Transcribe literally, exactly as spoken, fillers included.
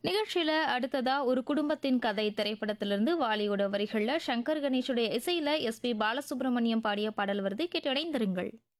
நிகழ்ச்சியில அடுத்ததா ஒரு குடும்பத்தின் கதை திரைப்படத்திலிருந்து வாலியோட வரிகள்ல சங்கர் கணேஷுடைய இசையில எஸ் பி பாலசுப்ரமணியம் பாடிய பாடல் வருது. கேட்டு இணைந்திருங்கள்.